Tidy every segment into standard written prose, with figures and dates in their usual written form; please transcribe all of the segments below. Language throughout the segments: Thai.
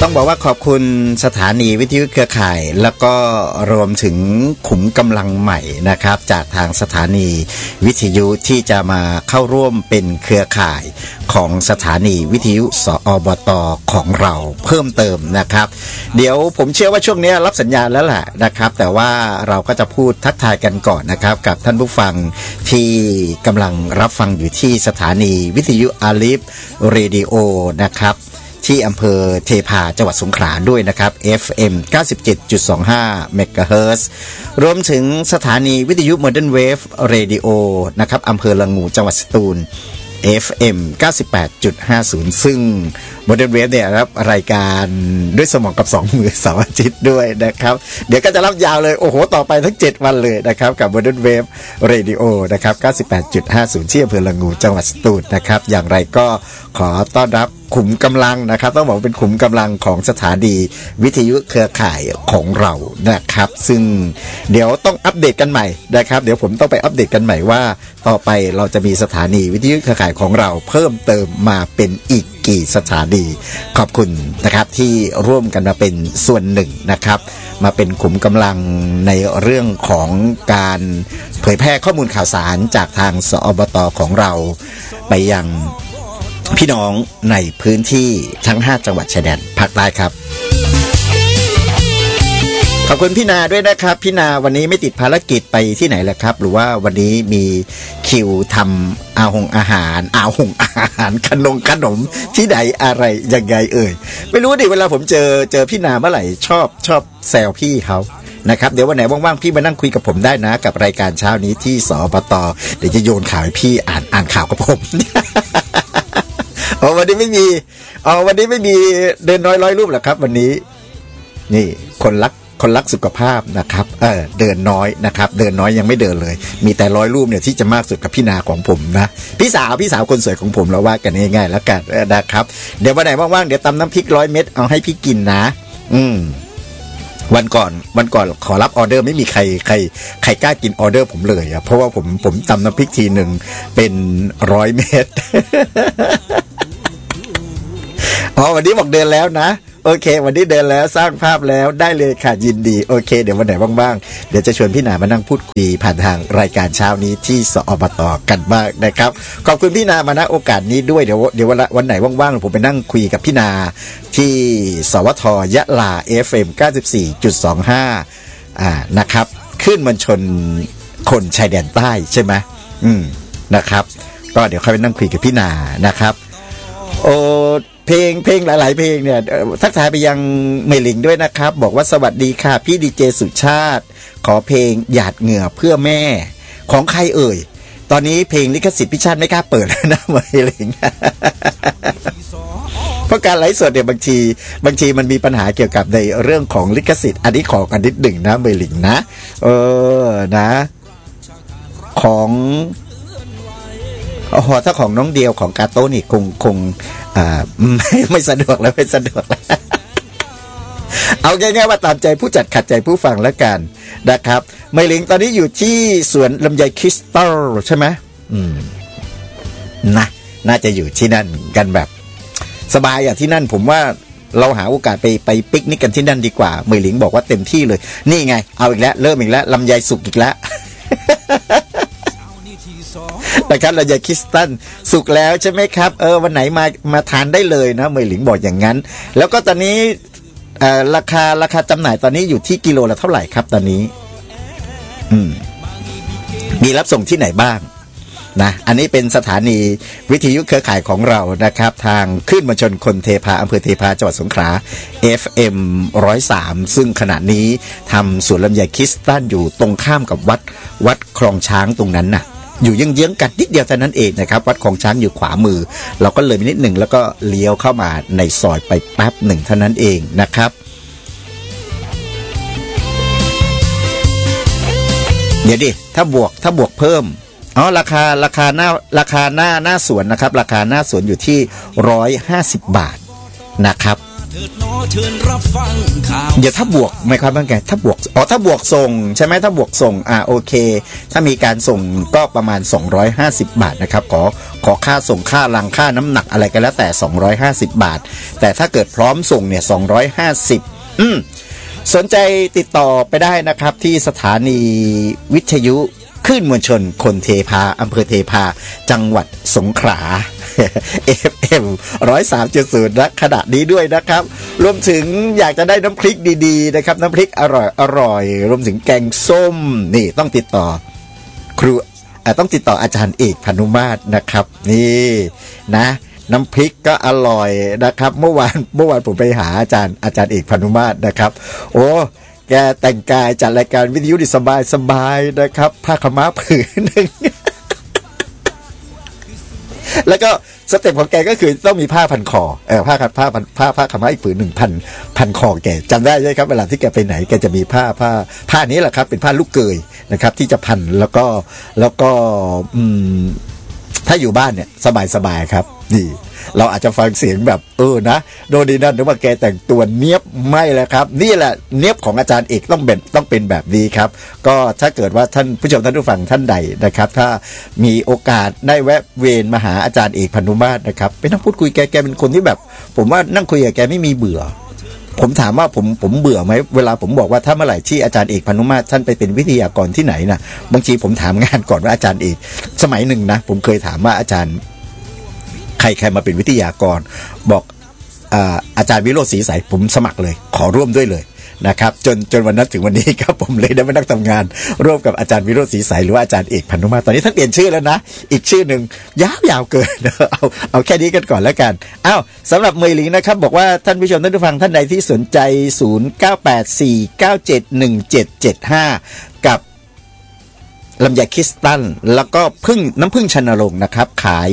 ต้องบอกว่าขอบคุณสถานีวิทยุเครือข่ายแล้วก็รวมถึงขุมกำลังใหม่นะครับจากทางสถานีวิทยุที่จะมาเข้าร่วมเป็นเครือข่ายของสถานีวิทยุสอบต.ของเราเพิ่มเติมนะครับเดี๋ยวผมเชื่อว่าช่วงนี้รับสัญญาณแล้วแหละนะครับแต่ว่าเราก็จะพูดทักทายกันก่อนนะครับกับท่านผู้ฟังที่กำลังรับฟังอยู่ที่สถานีวิทยุอาลีฟเรดิโอนะครับที่อำเภอเทพาจังหวัดสงขลาด้วยนะครับ FM 97.25 เมกะเฮิรตซ์รวมถึงสถานีวิทยุ Modern Wave Radio นะครับอำเภอละงูจังหวัดสตูล FM 98.50 ซึ่ง Modern Wave เนี่ยรับรายการด้วยสมองกับ2มือเสาร์อาทิตย์ด้วยนะครับเดี๋ยวก็จะรับยาวเลยโอ้โหต่อไปทั้ง7วันเลยนะครับกับ Modern Wave Radio นะครับ 98.50 ที่อำเภอละงูจังหวัดสตูลนะครับอย่างไรก็ขอต้อนรับขุมกำลังนะครับต้องบอกเป็นขุมกำลังของสถานีวิทยุเครือข่ายของเรานะครับซึ่งเดี๋ยวต้องอัปเดตกันใหม่นะครับเดี๋ยวผมต้องไปอัปเดตกันใหม่ว่าต่อไปเราจะมีสถานีวิทยุเครือข่ายของเราเพิ่มเติมมาเป็นอีกกี่สถานีขอบคุณนะครับที่ร่วมกันมาเป็นส่วนหนึ่งนะครับมาเป็นขุมกำลังในเรื่องของการเผยแพร่ข้อมูลข่าวสารจากทางสอบต.ของเราไปยังพี่น้องในพื้นที่ทั้ง5จังหวัดชายแดนภาคใต้ครับขอบคุณพี่นาด้วยนะครับพี่นาวันนี้ไม่ติดภารกิจไปที่ไหนแล้วครับหรือว่าวันนี้มีคิวทำอาหารขนมที่ไหนอะไรยังไงเอ่ยไม่รู้ดิเวลาผมเจอพี่นาเมื่อไหร่ชอบแซวพี่เขานะครับเดี๋ยววันไหนว่างๆพี่มานั่งคุยกับผมได้นะกับรายการเช้านี้ที่สอบต.เดี๋ยวจะโยนข่าวให้พี่อ่านข่าวกับผมวันนี้ไม่มีเดินน้อย100รูปหรอครับวันนี้นี่คนรักสุขภาพนะครับเดินน้อยนะครับเดินน้อยยังไม่เดินเลยมีแต่100รูปเนี่ยที่จะมากสุดกับพี่นาของผมนะพี่สาวคนสวยของผมเราว่ากันง่ายๆแล้วกันนะครับเดี๋ยววันไหนว่างๆเดี๋ยวตำน้ำพริก100 เม็ดเอาให้พี่กินนะวันก่อนขอรับออเดอร์ไม่มีใครกล้ากินออเดอร์ผมเลยเพราะว่าผมตำน้ำพริกทีหนึ่งเป็น100 เม็ดวันนี้บอกเดินแล้วนะโอเควันนี้เดินแล้วสร้างภาพแล้วได้เลยค่ะยินดีโอเคเดี๋ยววันไหนว่างๆเดี๋ยวจะชวนพี่นามานั่งพูดคุยผ่านทางรายการเช้านี้ที่สอบต.กันบ้างนะครับขอบคุณพี่นามาณโอกาสนี้ด้วยเดี๋ยววันไหนว่างๆผมไปนั่งคุยกับพี่นาที่สวท.ยะลา FM 94.25นะครับขึ้นมวลชนคนชายแดนใต้ใช่ไหมนะครับก็เดี๋ยวค่อยไปนั่งคุยกับพี่นานะครับเพลงหลายๆเพลงเนี่ยทักทายไปยังเมลิงด้วยนะครับบอกว่าสวัสดีค่ะพี่ดีเจสุชาติขอเพลงหยาดเหงื่อเพื่อแม่ของใครเอ่ยตอนนี้เพลงลิขสิทธิ์พี่ชาติไม่กล้าเปิดแล้วนะเมลิง เพราะการไลฟ์สดเนี่ยบางทีมันมีปัญหาเกี่ยวกับในเรื่องของลิขสิทธิ์อันนี้ขอกันนิดหนึ่งนะเมลิงนะนะของถ้าของน้องเดียวของกาโต้นี่คงไม่สะดวกแล้วเอาง่ายๆว่าตามใจผู้จัดขัดใจผู้ฟังแล้วกันนะครับไมลิงตอนนี้อยู่ที่สวนลำไยคริสตัลใช่ไหมน่าจะอยู่ที่นั่นกันแบบสบายที่นั่นผมว่าเราหาโอกาสไปปิกนิกกันที่นั่นดีกว่าไมลิงบอกว่าเต็มที่เลยนี่ไงเอาอีกแล้วเริ่มอีกแล้วลำไยสุกอีกแล้วนะครับเราจะคริสตัลสุกแล้วใช่ไหมครับวันไหนมาทานได้เลยนะเมยหลิงบอกอย่างนั้นแล้วก็ตอนนี้ราคาจำหน่ายตอนนี้อยู่ที่กิโลละเท่าไหร่ครับตอนนี้มีรับส่งที่ไหนบ้างนะอันนี้เป็นสถานีวิทยุเครือข่ายของเรานะครับทางคลื่นมวลชนคนเทพาอำเภอเทพาจังหวัดสงขลา FM 103ซึ่งขณะนี้ทำสวนลำไยคริสตัลอยู่ตรงข้ามกับวัดคลองช้างตรงนั้นน่ะอยู่เยื้องๆกันนิดเดียวเท่านั้นเองนะครับวัดคลองช้างอยู่ขวามือเราก็เลยนิดหนึ่งแล้วก็เลี้ยวเข้ามาในซอยไปแป๊บหนึ่งเท่านั้นเองนะครับเดี๋ยวดิถ้าบวกเพิ่มราคาหน้าสวนนะครับราคาหน้าสวนอยู่ที่150 บาทนะครับเดี๋ยวถ้าบวกหมายความว่าไงถ้าบวกถ้าบวกส่งใช่ไหมถ้าบวกส่งโอเคถ้ามีการส่งก็ประมาณ250 บาทนะครับขอค่าส่งค่าลังค่าน้ำหนักอะไรกันแล้วแต่250 บาทแต่ถ้าเกิดพร้อมส่งเนี่ย250สนใจติดต่อไปได้นะครับที่สถานีวิทยุคลื่นมวลชนคนเทพาอำเภอเทพาจังหวัดสงขลา FM 103.0 ณขณะนี้ด้วยนะครับรวมถึงอยากจะได้น้ำพริกดีๆนะครับน้ำพริกอร่อยรวมถึงแกงส้มนี่ต้องติดต่อครูต้องติดต่ออาจารย์เอกพานุมาตรนะครับนี่นะน้ำพริกก็อร่อยนะครับเมื่อวานผมไปหาอาจารย์เอกพานุมาตรนะครับโอ้แกแต่งกายจัดรายการวิทยุดิสบายนะครับผ้าขม้าผืนหนึ่ง แล้วก็สเต็ปของแกก็คือต้องมีผ้าพันคอผ้าขม้าอีกผืนพันคอแกจำได้ใช่ครับเวลาที่แกไปไหนแกจะมีผ้านี้แหละครับเป็นผ้าลูกเกยนะครับที่จะพันแล้วก็ถ้าอยู่บ้านเนี่ยสบายครับนี่เราอาจจะฟังเสียงแบบนะโดดีนั่นหรือว่าแกแต่งตัวเนียบไม่แหละครับนี่แหละเนียบของอาจารย์เอกต้องเป็นแบบนี้ครับก็ถ้าเกิดว่าท่านผู้ชมท่านผู้ฟังท่านใดนะครับถ้ามีโอกาสได้แวะเวียนมาหาอาจารย์เอกพานุมาตรนะครับไปนั่งพูดคุยแกเป็นคนที่แบบผมว่านั่งคุยกับแกไม่มีเบื่อผมถามว่าผมเบื่อไหมเวลาผมบอกว่าถ้าเมื่อไหร่ที่อาจารย์เอกพานุมาตรท่านไปเป็นวิทยากรที่ไหนนะบางทีผมถามงานก่อนว่าอาจารย์เอกสมัยหนึ่งนะผมเคยถามว่าอาจารย์ใครมาเป็นวิทยากรบอกอาจารย์วิโรจน์ศรีใสผมสมัครเลยขอร่วมด้วยเลยนะครับจนวันนั้นถึงวันนี้ครับผมเลยได้มานั่งทำงานร่วมกับอาจารย์วิโรจน์ศรีใสหรือว่าอาจารย์เอกพานุมาตรตอนนี้ท่านเปลี่ยนชื่อแล้วนะอีกชื่อหนึ่งยาวเกินเอาแค่นี้กันก่อนแล้วกันสำหรับเมย์หลิงนะครับบอกว่าท่านผู้ชมท่านผู้ฟังท่านใดที่สนใจ0984971775กับลำไยคริสตัลแล้วก็น้ำผึ้งชันนรงค์นะครับขาย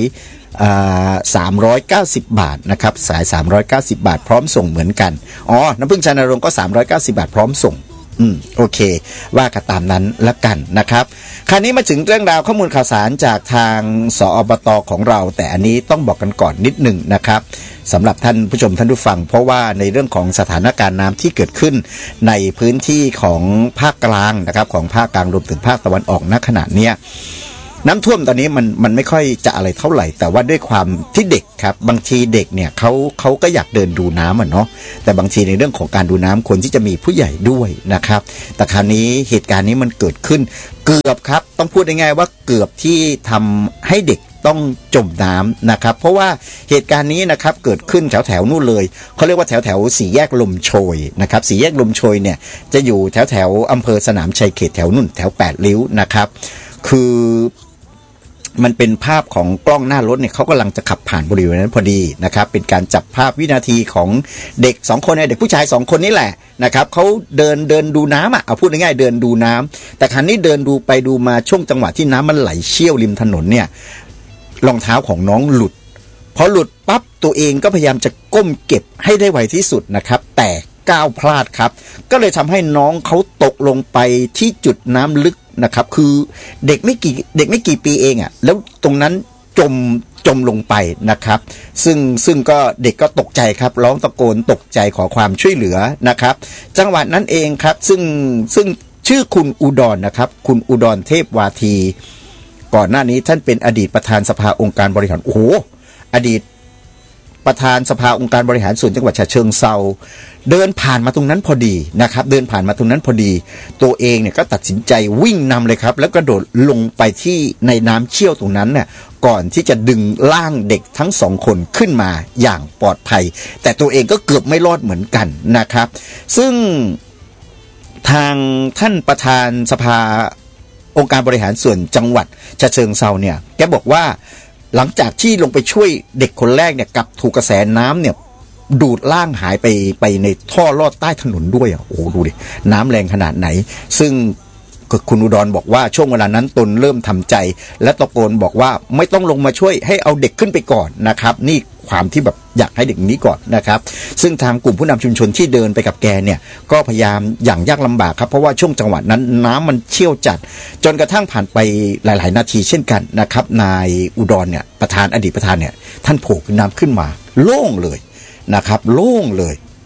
390 บาทนะครับสาย390 บาทพร้อมส่งเหมือนกันน้ำผึ้งชันนรงค์ก็390 บาทพร้อมส่งโอเคว่ากันตามนั้นละกันนะครับคราวนี้มาถึงเรื่องราวข้อมูลข่าวสารจากทางสอบต.ของเราแต่อันนี้ต้องบอกกันก่อนนิดหนึ่งนะครับสำหรับท่านผู้ชมท่านผู้ฟังเพราะว่าในเรื่องของสถานการณ์น้ำที่เกิดขึ้นในพื้นที่ของภาคกลางนะครับของภาคกลางรวมถึงภาคตะวันออกณขณะเนี้ยน้ำท่วมตอนนี้มันไม่ค่อยจะอะไรเท่าไหร่แต่ว่าด้วยความที่เด็กครับบางทีเด็กเนี่ยเขาก็อยากเดินดูน้ำเนาะแต่บางทีในเรื่องของการดูน้ำคนที่จะมีผู้ใหญ่ด้วยนะครับแต่คราวนี้เหตุการณ์นี้มันเกิดขึ้นเกือบครับต้องพูดง่ายๆว่าเกือบที่ทำให้เด็กต้องจมน้ำนะครับเพราะว่าเหตุการณ์นี้นะครับเกิดขึ้นแถวนู่นเลยเขาเรียกว่าแถวสี่แยกลมโชยนะครับสี่แยกลมโชยเนี่ยจะอยู่แถวอำเภอสนามชัยเขตแถวนู่นแถว8ริ้วนะครับคือมันเป็นภาพของกล้องหน้ารถเนี่ยเขากำลังจะขับผ่านบริเวณนั้นพอดีนะครับเป็นการจับภาพวินาทีของเด็ก2คนเนี่ยเด็กผู้ชาย2คนนี่แหละนะครับเขาเดินดูน้ำเอาพูดง่ายๆเดินดูน้ำแต่ครั้นี้เดินดูไปดูมาช่วงจังหวะที่น้ำมันไหลเชี่ยวริมถนนเนี่ยรองเท้าของน้องหลุดพอหลุดปั๊บตัวเองก็พยายามจะก้มเก็บให้ได้ไวที่สุดนะครับแต่ก้าวพลาดครับก็เลยทำให้น้องเขาตกลงไปที่จุดน้ำลึกนะครับคือเด็กไม่กี่ปีเองแล้วตรงนั้นจมลงไปนะครับซึ่งก็เด็กก็ตกใจครับร้องตะโกนตกใจขอความช่วยเหลือนะครับจังหวะนั้นเองครับซึ่งชื่อคุณอุดรนะครับคุณอุดรเทพวาทีก่อนหน้านี้ท่านเป็นอดีตประธานสภาองค์การบริหารอดีตประธานสภาองค์การบริหารส่วนจังหวัดฉะเชิงเทราเดินผ่านมาตรงนั้นพอดีนะครับเดินผ่านมาตรงนั้นพอดีตัวเองเนี่ยก็ตัดสินใจวิ่งนำเลยครับแล้วกระโดดลงไปที่ในน้ำเชี่ยวตรงนั้นเนี่ยก่อนที่จะดึงร่างเด็กทั้ง2คนขึ้นมาอย่างปลอดภัยแต่ตัวเองก็เกือบไม่รอดเหมือนกันนะครับซึ่งทางท่านประธานสภาองค์การบริหารส่วนจังหวัดฉะเชิงเทราเนี่ยแกบอกว่าหลังจากที่ลงไปช่วยเด็กคนแรกเนี่ยกับถูกกระแสน้ำเนี่ยดูดร่างหายไปในท่อลอดใต้ถนนด้วยดูดิน้ำแรงขนาดไหนซึ่งคุณอุดรบอกว่าช่วงเวลานั้นตนเริ่มทำใจและตะโกนบอกว่าไม่ต้องลงมาช่วยให้เอาเด็กขึ้นไปก่อนนะครับนี่ความที่แบบอยากให้เด็กนี้ก่อนนะครับซึ่งทางกลุ่มผู้นำชุมชนที่เดินไปกับแกเนี่ยก็พยายามอย่างยากลำบากครับเพราะว่าช่วงจังหวะนั้นน้ำมันเชี่ยวจัดจนกระทั่งผ่านไปหลายๆนาทีเช่นกันนะครับนายอุดรเนี่ยอดีตประธานเนี่ยท่านโผล่น้ำขึ้นมาโล่งเลยนะครับโล่งเลย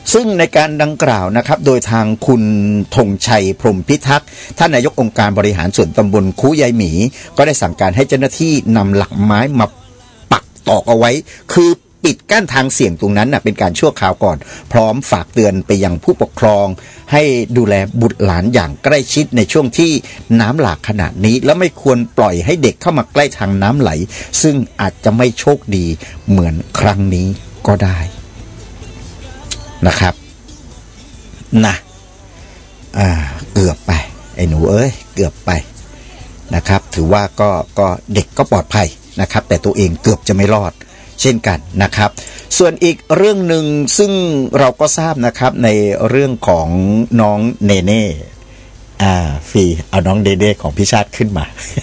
ซึ่งในการดังกล่าวนะครับโดยทางคุณธงชัยพรหมพิทักษ์ท่านนายกองค์การบริหารส่วนตำบลคูยายหมีก็ได้สั่งการให้เจ้าหน้าที่นำหลักไม้มาปักตอกเอาไว้คือปิดกั้นทางเสี่ยงตรงนั้นนะเป็นการชั่วคราวก่อนพร้อมฝากเตือนไปยังผู้ปกครองให้ดูแลบุตรหลานอย่างใกล้ชิดในช่วงที่น้ำหลากขนาดนี้และไม่ควรปล่อยให้เด็กเข้ามาใกล้ทางน้ำไหลซึ่งอาจจะไม่โชคดีเหมือนครั้งนี้ก็ได้นะครับนะเกือบไปไอ้หนูเอ้ยเกือบไปนะครับถือว่าก็เด็กก็ปลอดภัยนะครับแต่ตัวเองเกือบจะไม่รอดเช่นกันนะครับส่วนอีกเรื่องหนึ่งซึ่งเราก็ทราบนะครับในเรื่องของน้องเนเน่ฟีเอาน้องเนเน่ของพี่ชาติขึ้นมา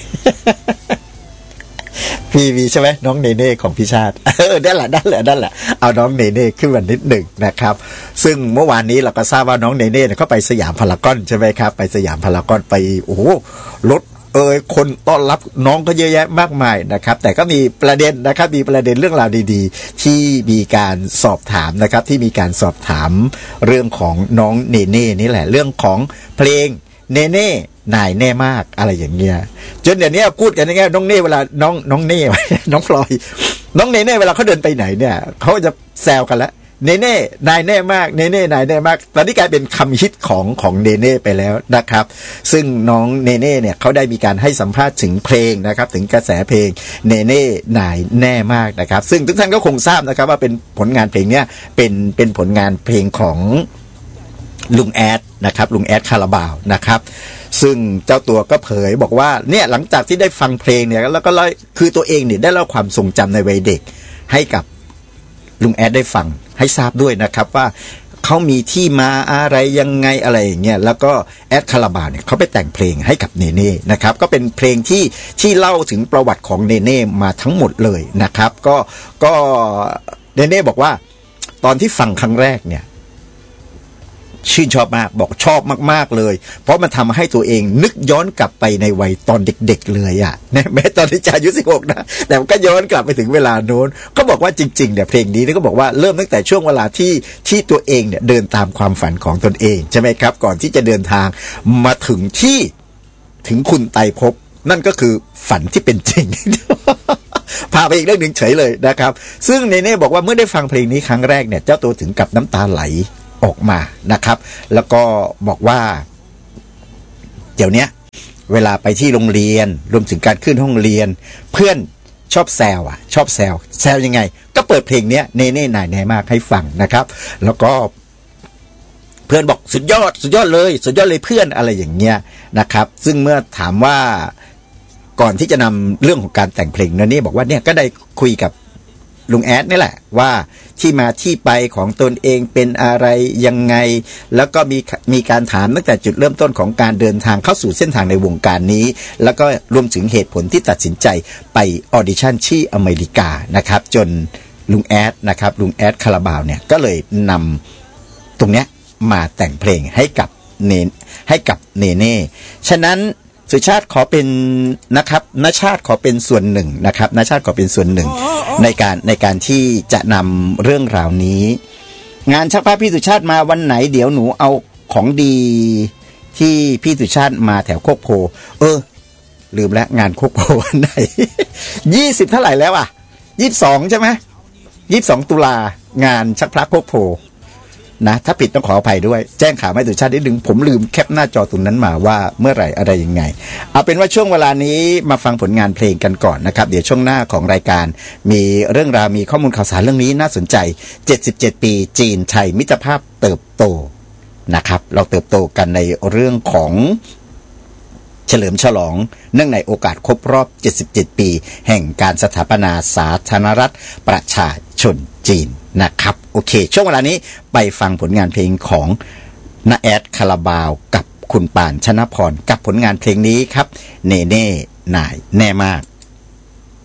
พี่มีใช่ไหมน้องเนเน่ของพี่ชาตินั่นแหละเอาน้องเนเน่ขึ้นมานิดหนึ่งนะครับซึ่งเมื่อวานนี้เราก็ทราบว่าน้องเนเน่เขาไปสยามพารากอนใช่ไหมครับไปสยามพารากอนไปโอ้โหรถคนต้อนรับน้องก็เยอะแยะมากมายนะครับแต่ก็มีประเด็นนะครับมีประเด็นเรื่องราวดีๆที่มีการสอบถามนะครับที่มีการสอบถามเรื่องของน้องเนเน่นี่แหละเรื่องของเพลงเนเน่นายแน่มากอะไรอย่างเงี้ยจนเดี๋ยวนี้พูดกันง่ายๆน้องเน่เวลาน้องเน่ น้องพลอยน้องเนเน่เวลาเขาเดินไปไหนเนี่ยเขาจะแซวกันแล้วเนเน่นายแน่มากเนเน่นายแน่มากตอนนี้กลายเป็นคำฮิตของเนเน่ไปแล้วนะครับซึ่งน้องเนเน่เนี่ยเขาได้มีการให้สัมภาษณ์ถึงเพลงนะครับถึงกระแสเพลงเนเน่นายแน่มากนะครับซึ่งทุกท่านก็คงทราบนะครับว่าเป็นผลงานเพลงเนี้ยเป็นผลงานเพลงของลุงแอดนะครับลุงแอดคาราบาวนะครับซึ่งเจ้าตัวก็เผยบอกว่าเนี่ยหลังจากที่ได้ฟังเพลงเนี่ยแล้วก็คือตัวเองเนี่ยได้เล่าความทรงจำในวัยเด็กให้กับลุงแอดได้ฟังให้ทราบด้วยนะครับว่าเขามีที่มาอะไรยังไงอะไรอย่างเงี้ยแล้วก็แอดคาราบาวเนี่ยเขาไปแต่งเพลงให้กับเนเน่นะครับก็เป็นเพลงที่เล่าถึงประวัติของเนเน่มาทั้งหมดเลยนะครับก็เนเน่บอกว่าตอนที่ฟังครั้งแรกเนี่ยชื่นชอบมากบอกชอบมากๆเลยเพราะมันทำให้ตัวเองนึกย้อนกลับไปในวัยตอนเด็กๆเลยอ่ะนะแม้ตอนที่อายุ16นะแต่มันก็ย้อนกลับไปถึงเวลาโน้นก็บอกว่าจริงๆเนี่ยเพลงนี้ก็บอกว่าเริ่มตั้งแต่ช่วงเวลาที่ตัวเองเนี่ยเดินตามความฝันของตนเองใช่ไหมครับก่อนที่จะเดินทางมาถึงคุณไตรภพนั่นก็คือฝันที่เป็นจริง พาไปอีกเรื่องหนึ่งเฉยเลยนะครับซึ่งเนเน่บอกว่าเมื่อได้ฟังเพลงนี้ครั้งแรกเนี่ยเจ้าตัวถึงกับน้ำตาไหลออกมานะครับแล้วก็บอกว่าเดี๋ยวนี้เวลาไปที่โรงเรียนรวมถึงการขึ้นห้องเรียนเพื่อนชอบแซวยังไงก็เปิดเพลงนี้เนเน่นายแน่มากให้ฟังนะครับแล้วก็เพื่อนบอกสุดยอดเลยเพื่อนอะไรอย่างเงี้ยนะครับซึ่งเมื่อถามว่าก่อนที่จะนำเรื่องของการแต่งเพลงเนเน่บอกว่าเนี่ยก็ได้คุยกับลุงแอดนี่แหละว่าที่มาที่ไปของตนเองเป็นอะไรยังไงแล้วก็มีการถามตั้งแต่จุดเริ่มต้นของการเดินทางเข้าสู่เส้นทางในวงการนี้แล้วก็รวมถึงเหตุผลที่ตัดสินใจไปออดิชั่นที่อเมริกานะครับจนลุงแอดนะครับลุงแอดคาราบาวเนี่ยก็เลยนำตรงเนี้ยมาแต่งเพลงให้กับเนเน่ฉะนั้นสุชาติขอเป็นนะครับณชาติขอเป็นส่วนหนึ่งนะครับณชาติขอเป็นส่วนหนึ่งในการที่จะนำเรื่องราวนี้งานชักผ้าพี่สุชาติมาวันไหนเดี๋ยวหนูเอาของดีที่พี่สุชาติมาแถวโคกโพลืมแล้วงานโคกโพวันไหน 20เท่าไหร่แล้วอ่ะ22ใช่ไหม22ตุลางานชักพระโคกโพนะถ้าผิดต้องขออภัยด้วยแจ้งข่าวไม่สุชาตินิดนึงผมลืมแคปหน้าจอตรงนั้นมาว่าเมื่อไหร่อะไรยังไงเอาเป็นว่าช่วงเวลานี้มาฟังผลงานเพลงกันก่อนนะครับเดี๋ยวช่วงหน้าของรายการมีเรื่องราวมีข้อมูลข่าวสารเรื่องนี้น่าสนใจ77ปีจีนไทยมิตรภาพเติบโตนะครับเราเติบโตกันในเรื่องของเฉลิมฉลองเนื่องในโอกาสครบรอบ77ปีแห่งการสถาปนาสาธารณรัฐประชาชนจีนนะครับโอเคช่วงเวลานี้ไปฟังผลงานเพลงของน้าแอดคาราบาวกับคุณป่านชนพรกับผลงานเพลงนี้ครับเนเน่นายแน่มาก